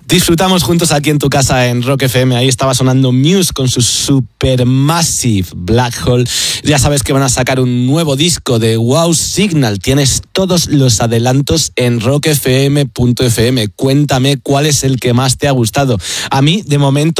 Disfrutamos juntos aquí en tu casa en Rock FM. Ahí estaba sonando Muse con su Supermassive Black Hole. Ya sabes que van a sacar un nuevo disco de Wow Signal. Tienes todos los adelantos en rockfm.fm. Cuéntame cuál es el que más te ha gustado. A mí, de momento,